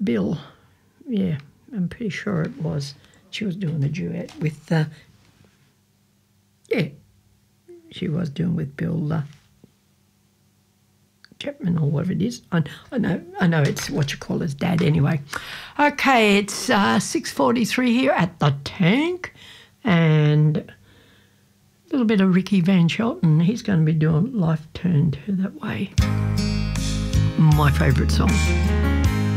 Bill. Yeah, I'm pretty sure it was. She was doing a duet with, she was doing with Bill Chapman or whatever it is. I know it's what you call his dad anyway. Okay, it's 6:43 here at the Tank, and a little bit of Ricky Van Shelton. He's going to be doing Life Turned Her That Way. My favourite song.